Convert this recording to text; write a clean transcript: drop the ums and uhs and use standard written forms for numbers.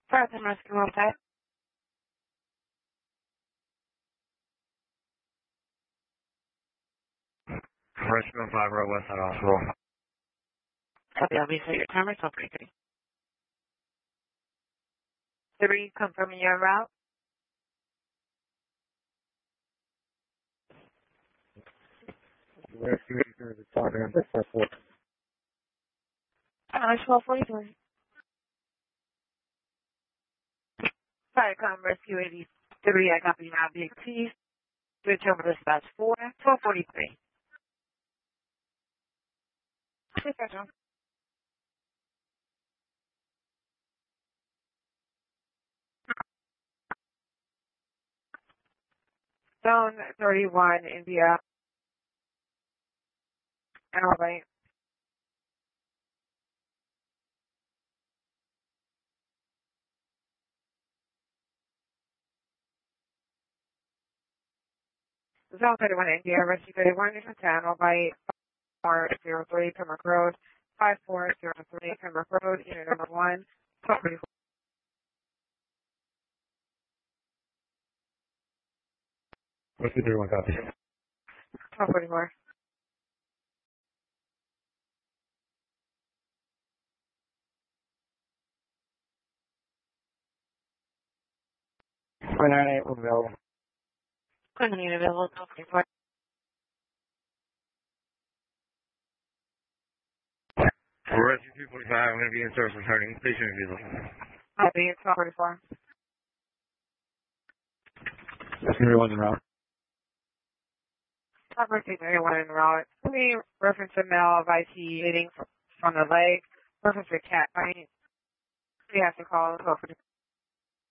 Fire and rescue on site. Rescue on 5 Road West Side Hospital. Copy, I'll be set your timer, so pretty good. 3, confirming your route. Rescue is talking on this airport. 1243. Firecom Rescue 83, I copy now, Big T. Switch over to dispatch 4, 1243. Dispatch on. Zone 31, India. And all right. Zone 31, India, Rescue 31, is in all by 403 Pembroke Road, 5403 Pembroke Road, unit number 1, 1244. Rescue 31 copy. 1244. When I will available. Couldn't unit available, 1244. Rescue 245, I'm going to be in service returning. Station review. Copy, 1244. Rescue 31 en route. Rescue 31 en route. We reference a male of IT bleeding from the leg. Reference a cat bite. We have to call 1244.